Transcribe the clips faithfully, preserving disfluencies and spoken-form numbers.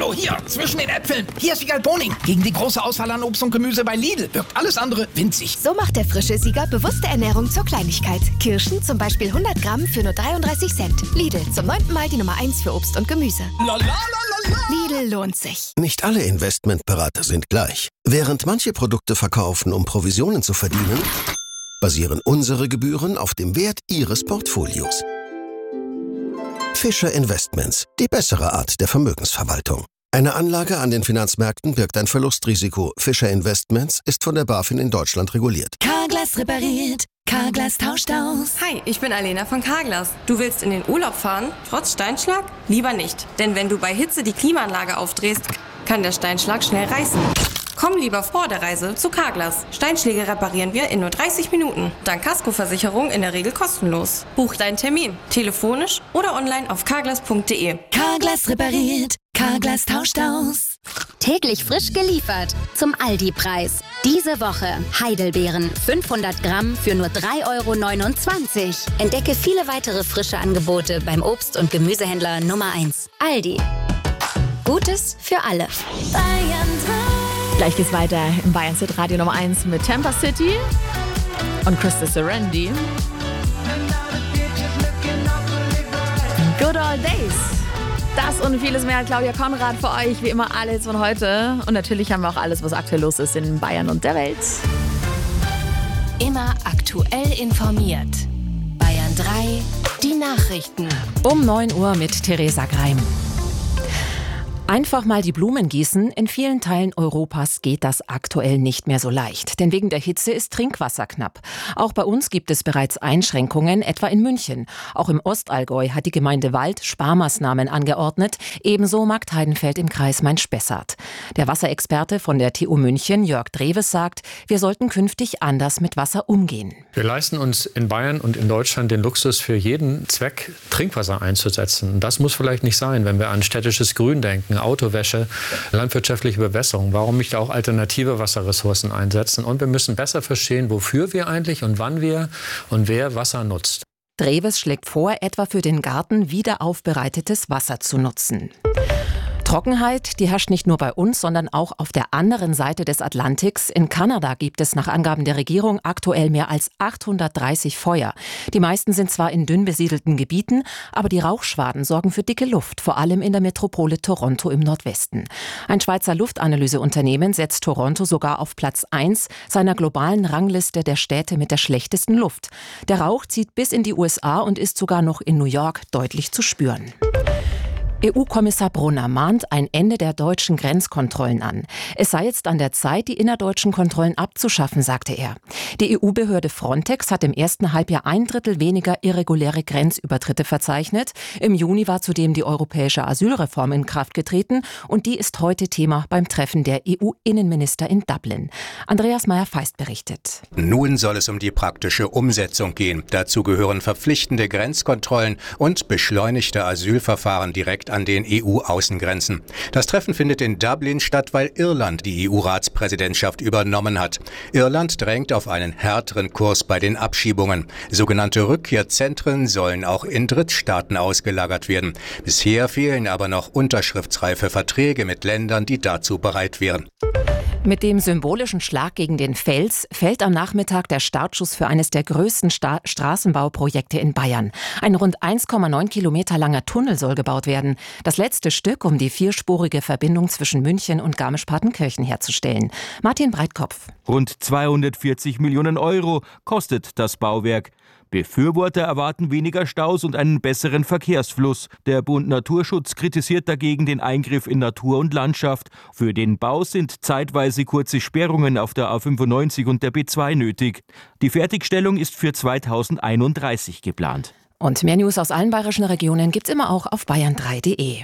Hallo, hier, zwischen den Äpfeln. Hier ist Siegal Boning. Gegen die große Auswahl an Obst und Gemüse bei Lidl wirkt alles andere winzig. So macht der frische Sieger bewusste Ernährung zur Kleinigkeit. Kirschen zum Beispiel hundert Gramm für nur dreiunddreißig Cent. Lidl, zum neunten Mal die Nummer eins für Obst und Gemüse. La, la, la, la, la. Lidl lohnt sich. Nicht alle Investmentberater sind gleich. Während manche Produkte verkaufen, um Provisionen zu verdienen, basieren unsere Gebühren auf dem Wert Ihres Portfolios. Fischer Investments, die bessere Art der Vermögensverwaltung. Eine Anlage an den Finanzmärkten birgt ein Verlustrisiko. Fischer Investments ist von der BaFin in Deutschland reguliert. Carglass repariert, Carglass tauscht aus. Hi, ich bin Alena von Carglass. Du willst in den Urlaub fahren, trotz Steinschlag? Lieber nicht, denn wenn du bei Hitze die Klimaanlage aufdrehst, kann der Steinschlag schnell reißen. Komm lieber vor der Reise zu Carglass. Steinschläge reparieren wir in nur dreißig Minuten. Dank Kaskoversicherung in der Regel kostenlos. Buch deinen Termin, telefonisch oder online auf carglass punkt de. Carglass repariert, Carglass tauscht aus. Täglich frisch geliefert zum Aldi-Preis. Diese Woche Heidelbeeren fünfhundert Gramm für nur drei Euro neunundzwanzig. Entdecke viele weitere frische Angebote beim Obst- und Gemüsehändler Nummer eins. Aldi. Gutes für alle. Bayern drei. Gleich geht's weiter im Bayern City Radio Nummer eins mit Tampa City und Krista Serendi. Good Old Days. Das und vieles mehr hat Claudia Konrad für euch. Wie immer alles von heute. Und natürlich haben wir auch alles, was aktuell los ist in Bayern und der Welt. Immer aktuell informiert. Bayern drei, die Nachrichten. Um neun Uhr mit Theresa Greim. Einfach mal die Blumen gießen. In vielen Teilen Europas geht das aktuell nicht mehr so leicht. Denn wegen der Hitze ist Trinkwasser knapp. Auch bei uns gibt es bereits Einschränkungen, etwa in München. Auch im Ostallgäu hat die Gemeinde Wald Sparmaßnahmen angeordnet. Ebenso Marktheidenfeld im Kreis Main-Spessart. Der Wasserexperte von der T U München, Jörg Dreves, sagt, wir sollten künftig anders mit Wasser umgehen. Wir leisten uns in Bayern und in Deutschland den Luxus, für jeden Zweck Trinkwasser einzusetzen. Das muss vielleicht nicht sein, wenn wir an städtisches Grün denken. Autowäsche, landwirtschaftliche Bewässerung. Warum nicht auch alternative Wasserressourcen einsetzen? Und wir müssen besser verstehen, wofür wir eigentlich und wann wir und wer Wasser nutzt. Dreves schlägt vor, etwa für den Garten wiederaufbereitetes Wasser zu nutzen. Trockenheit, die herrscht nicht nur bei uns, sondern auch auf der anderen Seite des Atlantiks. In Kanada gibt es nach Angaben der Regierung aktuell mehr als achthundertdreißig Feuer. Die meisten sind zwar in dünn besiedelten Gebieten, aber die Rauchschwaden sorgen für dicke Luft, vor allem in der Metropole Toronto im Nordwesten. Ein Schweizer Luftanalyseunternehmen setzt Toronto sogar auf Platz eins seiner globalen Rangliste der Städte mit der schlechtesten Luft. Der Rauch zieht bis in die U S A und ist sogar noch in New York deutlich zu spüren. E U-Kommissar Brunner mahnt ein Ende der deutschen Grenzkontrollen an. Es sei jetzt an der Zeit, die innerdeutschen Kontrollen abzuschaffen, sagte er. Die E U-Behörde Frontex hat im ersten Halbjahr ein Drittel weniger irreguläre Grenzübertritte verzeichnet. Im Juni war zudem die europäische Asylreform in Kraft getreten und die ist heute Thema beim Treffen der E U-Innenminister in Dublin. Andreas Meyer-Feist berichtet. Nun soll es um die praktische Umsetzung gehen. Dazu gehören verpflichtende Grenzkontrollen und beschleunigte Asylverfahren direkt an den E U-Außengrenzen. Das Treffen findet in Dublin statt, weil Irland die E U-Ratspräsidentschaft übernommen hat. Irland drängt auf einen härteren Kurs bei den Abschiebungen. Sogenannte Rückkehrzentren sollen auch in Drittstaaten ausgelagert werden. Bisher fehlen aber noch unterschriftsreife Verträge mit Ländern, die dazu bereit wären. Mit dem symbolischen Schlag gegen den Fels fällt am Nachmittag der Startschuss für eines der größten Sta- Straßenbauprojekte in Bayern. Ein rund eins Komma neun Kilometer langer Tunnel soll gebaut werden. Das letzte Stück, um die vierspurige Verbindung zwischen München und Garmisch-Partenkirchen herzustellen. Martin Breitkopf. Rund zweihundertvierzig Millionen Euro kostet das Bauwerk. Befürworter erwarten weniger Staus und einen besseren Verkehrsfluss. Der Bund Naturschutz kritisiert dagegen den Eingriff in Natur und Landschaft. Für den Bau sind zeitweise kurze Sperrungen auf der A fünfundneunzig und der B zwei nötig. Die Fertigstellung ist für zweitausendeinunddreißig geplant. Und mehr News aus allen bayerischen Regionen gibt's immer auch auf bayern drei punkt de.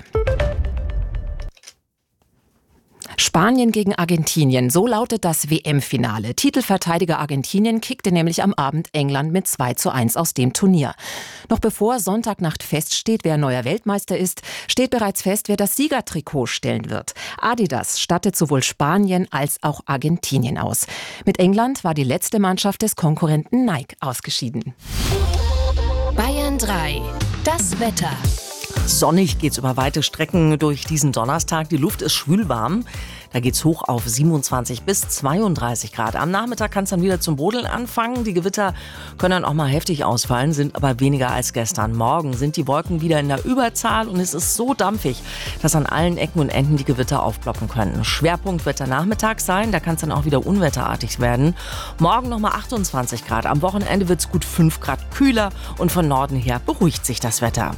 Spanien gegen Argentinien, so lautet das W M-Finale. Titelverteidiger Argentinien kickte nämlich am Abend England mit zwei zu eins aus dem Turnier. Noch bevor Sonntagnacht feststeht, wer neuer Weltmeister ist, steht bereits fest, wer das Siegertrikot stellen wird. Adidas stattet sowohl Spanien als auch Argentinien aus. Mit England war die letzte Mannschaft des Konkurrenten Nike ausgeschieden. Bayern drei, das Wetter. Sonnig geht's über weite Strecken durch diesen Donnerstag. Die Luft ist schwül warm. Da geht's hoch auf siebenundzwanzig bis zweiunddreißig Grad. Am Nachmittag kann es dann wieder zum Brodeln anfangen. Die Gewitter können dann auch mal heftig ausfallen, sind aber weniger als gestern. Morgen sind die Wolken wieder in der Überzahl und es ist so dampfig, dass an allen Ecken und Enden die Gewitter aufploppen können. Schwerpunkt wird der Nachmittag sein, da kann es dann auch wieder unwetterartig werden. Morgen nochmal achtundzwanzig Grad. Am Wochenende wird's gut fünf Grad kühler und von Norden her beruhigt sich das Wetter.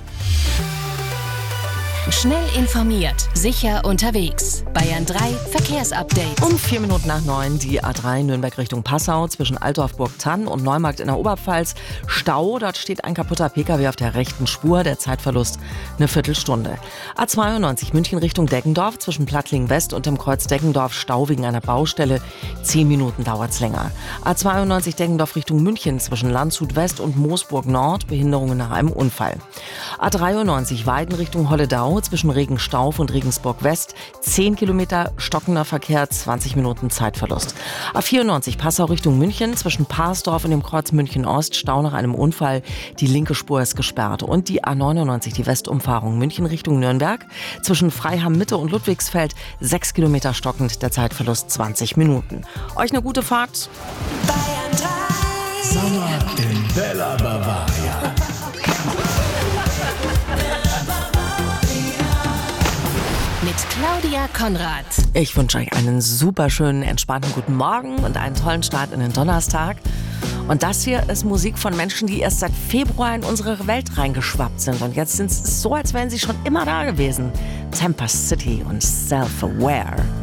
Schnell informiert, sicher unterwegs. Bayern drei Verkehrsupdate. Um vier Minuten nach neun die A drei Nürnberg Richtung Passau zwischen Altdorf-Burgthann und Neumarkt in der Oberpfalz. Stau, dort steht ein kaputter Pkw auf der rechten Spur. Der Zeitverlust eine Viertelstunde. A zweiundneunzig München Richtung Deggendorf zwischen Plattling West und dem Kreuz Deggendorf. Stau wegen einer Baustelle. Zehn Minuten dauert's länger. A zweiundneunzig Deggendorf Richtung München zwischen Landshut West und Moosburg Nord. Behinderungen nach einem Unfall. A dreiundneunzig Weiden Richtung Holledau zwischen Regenstauf und Regensburg West. zehn Kilometer stockender Verkehr, zwanzig Minuten Zeitverlust. A vierundneunzig Passau Richtung München zwischen Parsdorf und dem Kreuz München Ost. Stau nach einem Unfall. Die linke Spur ist gesperrt. Und die A neunundneunzig, die Westumfahrung München Richtung Nürnberg. Zwischen Freiham Mitte und Ludwigsfeld. sechs Kilometer stockend, der Zeitverlust zwanzig Minuten. Euch eine gute Fahrt. Bayern drei. Sommer in Bella Bavaria. Mit Claudia Konrad. Ich wünsche euch einen super schönen, entspannten guten Morgen und einen tollen Start in den Donnerstag. Und das hier ist Musik von Menschen, die erst seit Februar in unsere Welt reingeschwappt sind. Und jetzt sind es so, als wären sie schon immer da gewesen. Tempest City und Self-Aware.